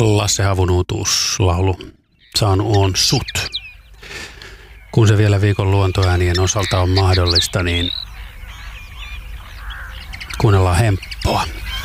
Lasse Havun uutuuslaulu Saanut on sut. Kun se vielä viikon luontoäänien osalta on mahdollista, niin kuunnellaan Hemppoa.